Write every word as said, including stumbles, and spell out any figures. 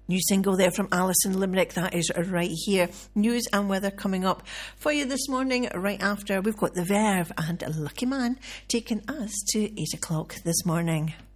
New single there from Alison Limerick. That is right here. News and weather coming up for you this morning. Right after, we've got The Verve and Lucky Man taking us to eight o'clock this morning.